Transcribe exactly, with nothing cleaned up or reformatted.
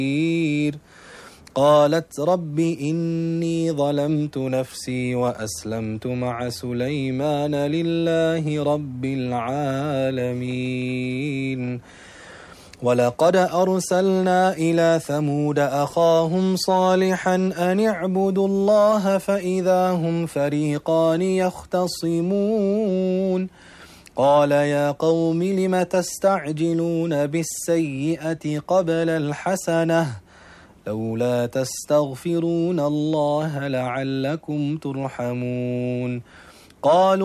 قالت رب إني ظلمت نفسي وأسلمت مع سليمان لله رب العالمين. ولقد أرسلنا إلى ثمود أخاهم صالحا أن اعبدوا الله فإذا هم فريقان يختصمون قال يا قوم لم تستعجلون بالسيئة قبل الحسنة لولا تستغفرون الله لعلكم ترحمون. قالوا